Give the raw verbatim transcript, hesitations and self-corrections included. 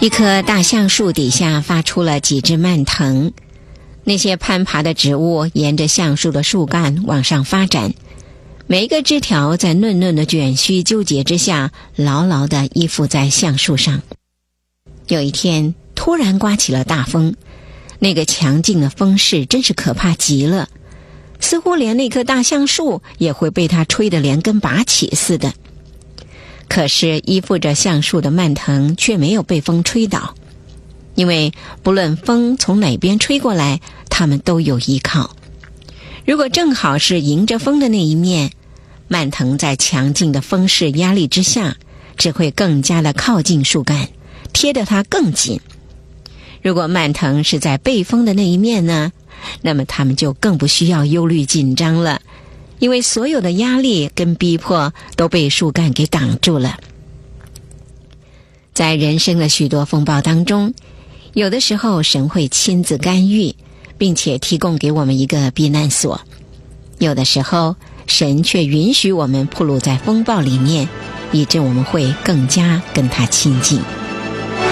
一棵大橡树底下发出了几只蔓藤，那些攀爬的植物沿着橡树的树干往上发展，每一个枝条在嫩嫩的卷须纠结之下牢牢地依附在橡树上。有一天突然刮起了大风，那个强劲的风势真是可怕极了，似乎连那棵大橡树也会被它吹得连根拔起似的。可是依附着橡树的蔓藤却没有被风吹倒，因为不论风从哪边吹过来，它们都有依靠。如果正好是迎着风的那一面，蔓藤在强劲的风势压力之下，只会更加的靠近树干，贴得它更紧。如果蔓藤是在背风的那一面呢，那么它们就更不需要忧虑紧张了，因为所有的压力跟逼迫都被树干给挡住了。在人生的许多风暴当中，有的时候神会亲自干预，并且提供给我们一个避难所；有的时候神却允许我们暴露在风暴里面，以致我们会更加跟他亲近。